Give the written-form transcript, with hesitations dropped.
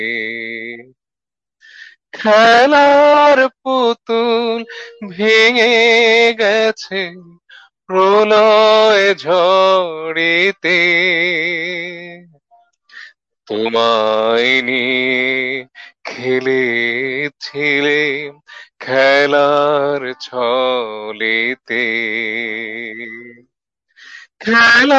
খেলার পুতুল ভেঙে গেছে প্রলয় ঝড়েতে, তোমায় নিয়ে খেলেছিলে খেলার ছলেতে। খেলা